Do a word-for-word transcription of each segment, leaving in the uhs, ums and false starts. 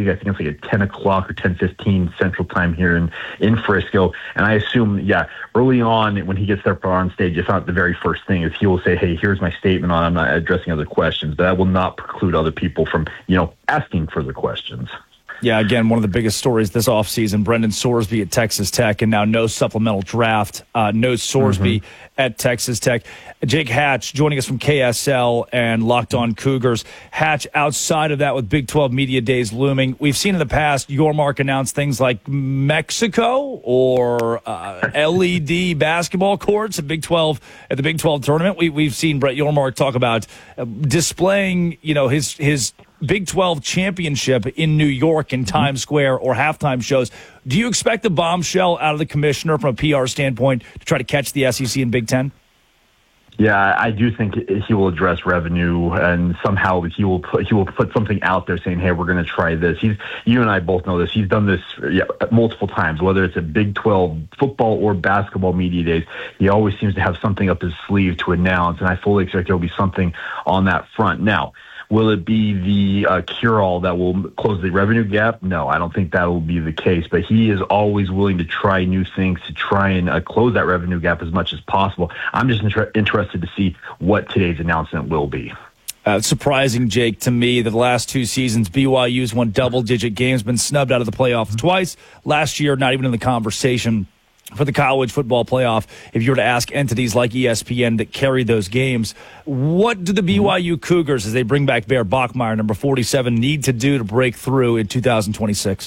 league. I think it's like at ten o'clock or ten fifteen Central Time here in, in Frisco. And I assume, yeah, early on when he gets there on stage, if not the very first thing, is he will say, hey, here's my statement on, I'm not addressing other questions. But that will not preclude other people from, you know, asking further questions. Yeah, again, one of the biggest stories this offseason, Brendan Sorsby at Texas Tech, and now no supplemental draft, uh, no Sorsby mm-hmm. at Texas Tech. Jake Hatch joining us from K S L and Locked On Cougars. Hatch, outside of that with Big twelve Media Days looming, we've seen in the past Yormark announce things like Mexico or uh, L E D basketball courts at Big twelve at the Big twelve tournament. We, we've seen Brett Yormark talk about uh, displaying, you know, his his Big twelve championship in New York in Times Square or halftime shows. Do you expect a bombshell out of the commissioner from a P R standpoint to try to catch the S E C and Big Ten? Yeah, I do think he will address revenue, and somehow he will put, he will put something out there saying, "Hey, we're going to try this." He's you and I both know this. He's done this yeah, multiple times, whether it's a Big twelve football or basketball media days. He always seems to have something up his sleeve to announce, and I fully expect there will be something on that front. Now, will it be the uh, cure-all that will close the revenue gap? No, I don't think that will be the case. But he is always willing to try new things to try and uh, close that revenue gap as much as possible. I'm just inter- interested to see what today's announcement will be. Uh, surprising, Jake, to me that the last two seasons, B Y U's won double-digit games, been snubbed out of the playoffs twice. Last year, not even in the conversation for the college football playoff. If you were to ask entities like E S P N that carry those games, what do the B Y U Cougars, as they bring back Bear Bachmeier, number forty-seven, need to do to break through in two thousand twenty-six?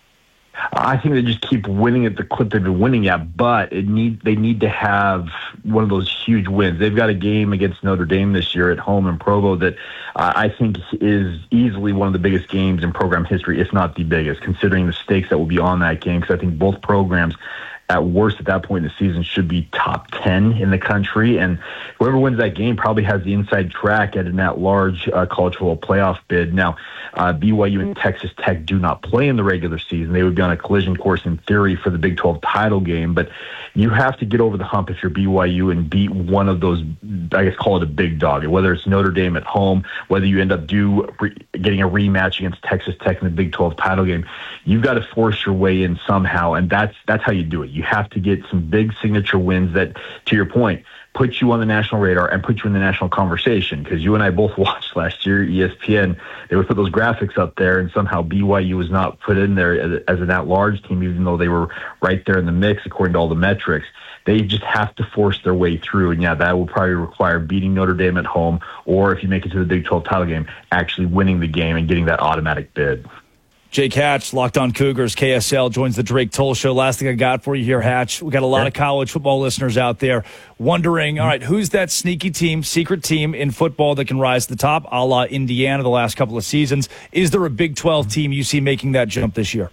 I think they just keep winning at the clip they've been winning at, but it need they need to have one of those huge wins. They've got a game against Notre Dame this year at home in Provo that uh, I think is easily one of the biggest games in program history, if not the biggest, considering the stakes that will be on that game, because I think both programs at worst at that point in the season should be top ten in the country, and whoever wins that game probably has the inside track at an at-large uh, college football playoff bid. Now, uh, B Y U and Texas Tech do not play in the regular season. They would be on a collision course in theory for the Big twelve title game, but you have to get over the hump if you're B Y U and beat one of those, I guess call it a big dog, whether it's Notre Dame at home, whether you end up do re- getting a rematch against Texas Tech in the Big twelve title game. You've got to force your way in somehow, and that's that's how you do it. You have to get some big signature wins that, to your point, put you on the national radar and put you in the national conversation, because you and I both watched last year, E S P N, they would put those graphics up there, and somehow B Y U was not put in there as, as an at-large team, even though they were right there in the mix according to all the metrics. They just have to force their way through, and yeah, that will probably require beating Notre Dame at home, or if you make it to the Big twelve title game, actually winning the game and getting that automatic bid. Jake Hatch, Locked On Cougars, K S L, joins the Drake Toll Show. Last thing I got for you here, Hatch. We got a lot of college football listeners out there wondering, all right, who's that sneaky team, secret team in football that can rise to the top, a la Indiana the last couple of seasons? Is there a Big twelve team you see making that jump this year?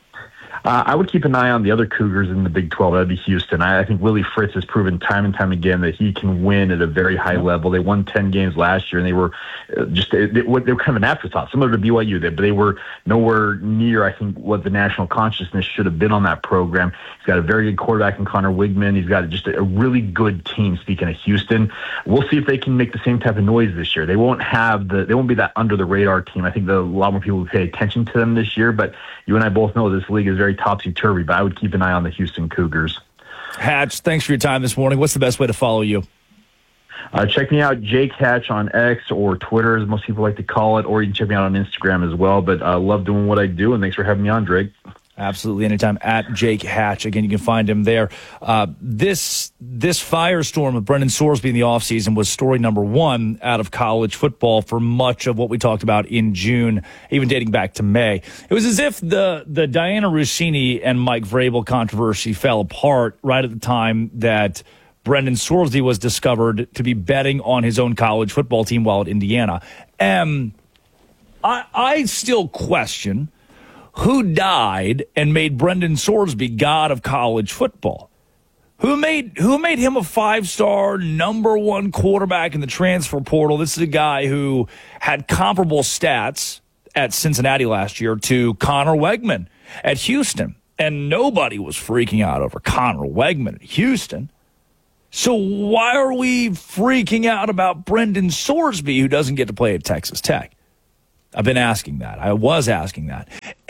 Uh, I would keep an eye on the other Cougars in the Big twelve. That'd be Houston. I, I think Willie Fritz has proven time and time again that he can win at a very high level. They won ten games last year, and they were uh, just they, they were kind of an afterthought, similar to B Y U. They, but they were nowhere near, I think, what the national consciousness should have been on that program. He's got a very good quarterback in Connor Wigman. He's got just a, a really good team. Speaking of Houston, we'll see if they can make the same type of noise this year. They won't have the they won't be that under the radar team. I think the, a lot more people will pay attention to them this year. But you and I both know this league is very topsy-turvy, but I would keep an eye on the Houston Cougars. Hatch, thanks for your time this morning. What's the best way to follow you? Uh, check me out, Jake Hatch, on X or Twitter, as most people like to call it, or you can check me out on Instagram as well. But I uh, love doing what I do, and thanks for having me on, Drake. Absolutely, anytime, at Jake Hatch. Again, you can find him there. Uh, this this firestorm of Brendan Sorsby in the offseason was story number one out of college football for much of what we talked about in June, even dating back to May. It was as if the, the Diana Russini and Mike Vrabel controversy fell apart right at the time that Brendan Sorsby was discovered to be betting on his own college football team while at Indiana. Um, I, I still question who died and made Brendan Sorsby god of college football. Who made who made him a five-star, number one quarterback in the transfer portal? This is a guy who had comparable stats at Cincinnati last year to Connor Wegman at Houston. And nobody was freaking out over Connor Wegman at Houston. So why are we freaking out about Brendan Sorsby, who doesn't get to play at Texas Tech? I've been asking that. I was asking that.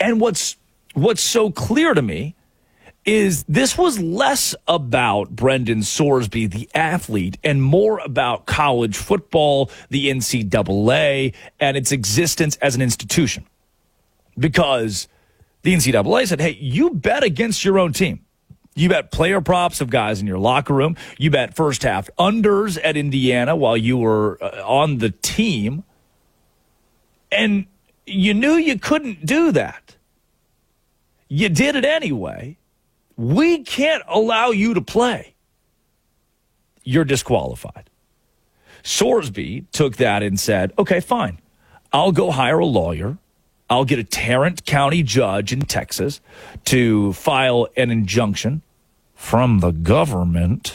And what's what's so clear to me is this was less about Brendan Sorsby, the athlete, and more about college football, the N C double A, and its existence as an institution. Because the N C double A said, hey, you bet against your own team. You bet player props of guys in your locker room. You bet first half unders at Indiana while you were uh, on the team. And you knew you couldn't do that. You did it anyway. We can't allow you to play. You're disqualified. Sorsby took that and said, okay, fine. I'll go hire a lawyer. I'll get a Tarrant County judge in Texas to file an injunction from the government.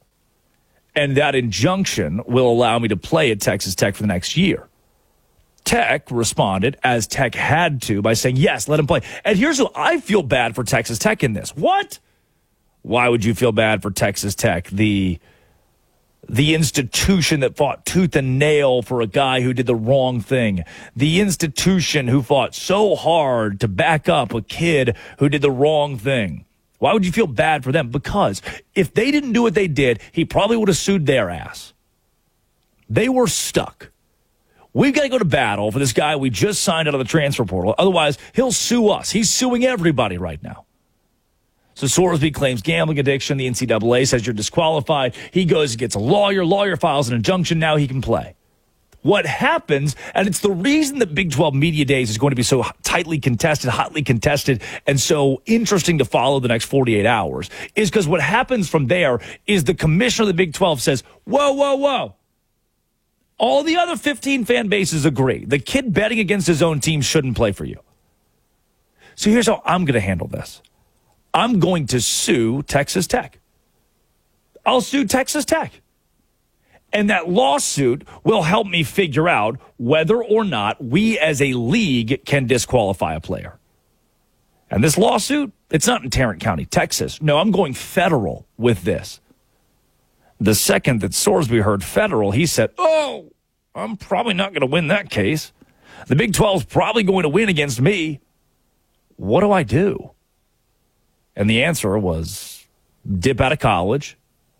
And that injunction will allow me to play at Texas Tech for the next year. Tech responded, as Tech had to, by saying, yes, let him play. And here's what I feel bad for Texas Tech in this. What? Why would you feel bad for Texas Tech, the, the institution that fought tooth and nail for a guy who did the wrong thing, the institution who fought so hard to back up a kid who did the wrong thing? Why would you feel bad for them? Because if they didn't do what they did, he probably would have sued their ass. They were stuck. We've got to go to battle for this guy we just signed out of the transfer portal. Otherwise, he'll sue us. He's suing everybody right now. So Sorsby claims gambling addiction. The N C double A says you're disqualified. He goes and gets a lawyer. Lawyer files an injunction. Now he can play. What happens, and it's the reason that Big twelve Media Days is going to be so tightly contested, hotly contested, and so interesting to follow the next forty-eight hours, is because what happens from there is the commissioner of the Big twelve says, whoa, whoa, whoa. All the other fifteen fan bases agree. The kid betting against his own team shouldn't play for you. So here's how I'm going to handle this. I'm going to sue Texas Tech. I'll sue Texas Tech. And that lawsuit will help me figure out whether or not we as a league can disqualify a player. And this lawsuit, it's not in Tarrant County, Texas. No, I'm going federal with this. The second that Sorsby heard federal, he said, oh, I'm probably not going to win that case. The Big twelve is probably going to win against me. What do I do? And the answer was dip out of college,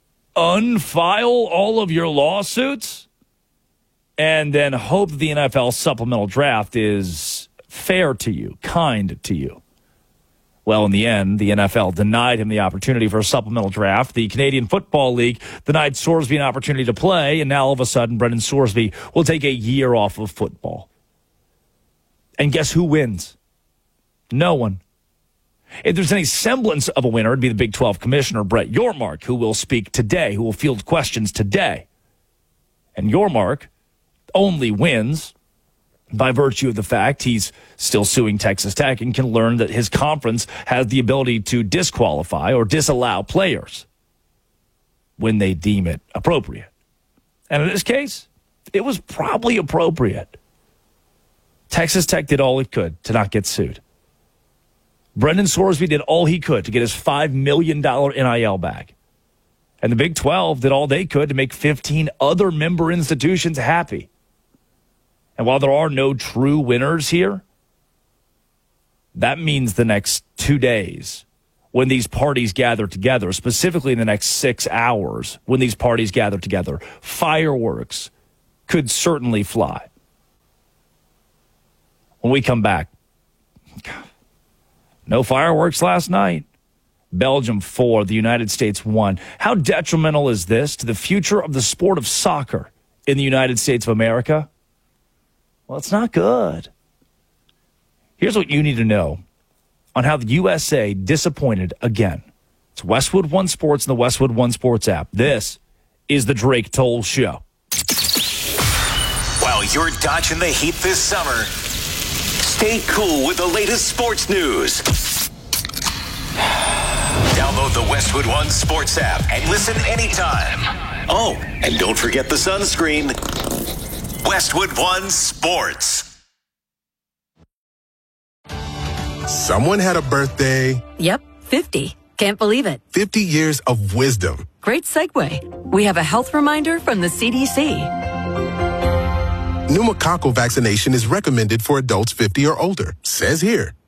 unfile all of your lawsuits, and then hope the N F L supplemental draft is fair to you, kind to you. Well, in the end, the N F L denied him the opportunity for a supplemental draft. The Canadian Football League denied Sorsby an opportunity to play, and now all of a sudden, Brendan Sorsby will take a year off of football. And guess who wins? No one. If there's any semblance of a winner, it'd be the Big twelve Commissioner, Brett Yormark, who will speak today, who will field questions today. And Yormark only wins by virtue of the fact he's still suing Texas Tech and can learn that his conference has the ability to disqualify or disallow players when they deem it appropriate. And in this case, it was probably appropriate. Texas Tech did all it could to not get sued. Brendan Sorsby did all he could to get his five million dollars N I L back. And the Big twelve did all they could to make fifteen other member institutions happy. And while there are no true winners here, that means the next two days, when these parties gather together, specifically in the next six hours, when these parties gather together, fireworks could certainly fly. When we come back, no fireworks last night. Belgium four, the United States one. How detrimental is this to the future of the sport of soccer in the United States of America? Well, it's not good. Here's what you need to know on how the U S A disappointed again. It's Westwood One Sports and the Westwood One Sports app. This is the Drake Toll Show. While you're dodging the heat this summer, stay cool with the latest sports news. Download the Westwood One Sports app and listen anytime. Oh, and don't forget the sunscreen. Westwood One Sports. Someone had a birthday. Yep, fifty. Can't believe it. fifty years of wisdom. Great segue. We have a health reminder from the C D C. Pneumococcal vaccination is recommended for adults fifty or older. Says here.